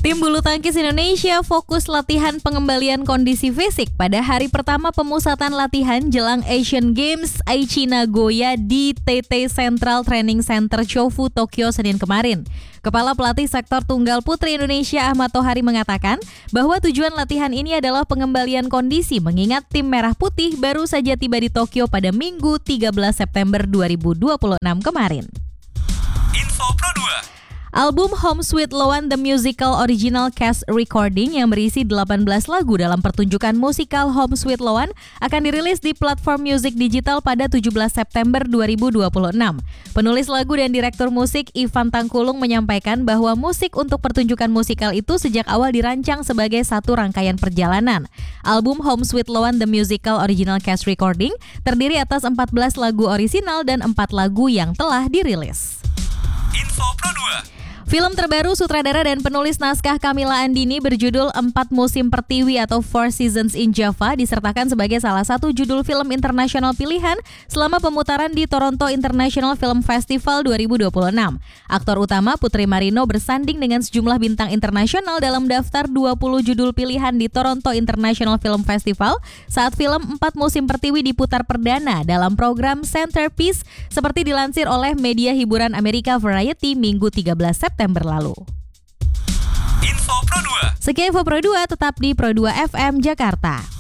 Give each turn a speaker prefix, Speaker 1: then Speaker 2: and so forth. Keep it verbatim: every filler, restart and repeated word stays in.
Speaker 1: Tim bulu tangkis Indonesia fokus latihan pengembalian kondisi fisik pada hari pertama pemusatan latihan jelang Asian Games Aichi Nagoya di T T Central Training Center Chofu, Tokyo, Senin kemarin. Kepala Pelatih Sektor Tunggal Putri Indonesia Ahmad Tohari mengatakan bahwa tujuan latihan ini adalah pengembalian kondisi mengingat tim Merah Putih baru saja tiba di Tokyo pada Minggu tiga belas September dua ribu dua puluh enam kemarin.
Speaker 2: Info Pro dua.
Speaker 1: Album Home Sweet Loan The Musical Original Cast Recording yang berisi delapan belas lagu dalam pertunjukan musikal Home Sweet Loan akan dirilis di platform musik digital pada tujuh belas September dua ribu dua puluh enam. Penulis lagu dan direktur musik Ivan Tangkulung menyampaikan bahwa musik untuk pertunjukan musikal itu sejak awal dirancang sebagai satu rangkaian perjalanan. Album Home Sweet Loan The Musical Original Cast Recording terdiri atas empat belas lagu orisinal dan empat lagu yang telah dirilis.
Speaker 2: Info Pro dua.
Speaker 1: Film terbaru sutradara dan penulis naskah Kamila Andini berjudul Empat Musim Pertiwi atau Four Seasons in Java disertakan sebagai salah satu judul film internasional pilihan selama pemutaran di Toronto International Film Festival dua ribu dua puluh enam. Aktor utama Putri Marino bersanding dengan sejumlah bintang internasional dalam daftar dua puluh judul pilihan di Toronto International Film Festival saat film Empat Musim Pertiwi diputar perdana dalam program Centerpiece seperti dilansir oleh media hiburan Amerika Variety Minggu tiga belas September lalu.
Speaker 2: Info Pro dua.
Speaker 1: Sekian Info Pro dua, tetap di Pro dua F M Jakarta.